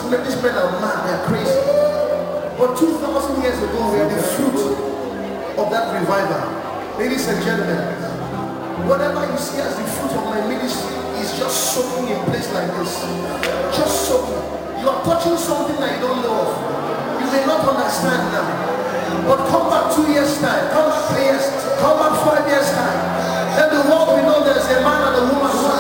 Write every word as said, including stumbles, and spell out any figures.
men, these men are mad, they are crazy. But two thousand years ago, we are the fruit of that revival. Ladies and gentlemen, whatever you see as the fruit of my ministry is just soaking in place like this. Just soaking. You are touching something that you don't know of. You may not understand now. But come back two years time, come back three years, come back five years time. Then the world will know there's a man and a woman who